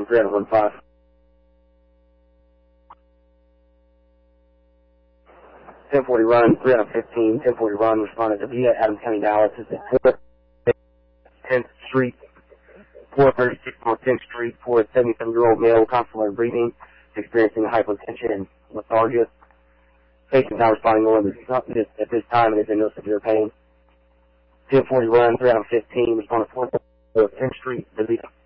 run 315. 1040 run, 315, 1040 run, responded to Via, Adams County, Dallas. This is 10th Street, 436 North 10th Street, for a 77-year-old male, constantly breathing, experiencing hypotension and lethargia. Patient not responding well at this time and is in no severe pain. 1040 run, 315, responded to 4th 10th Street, Via.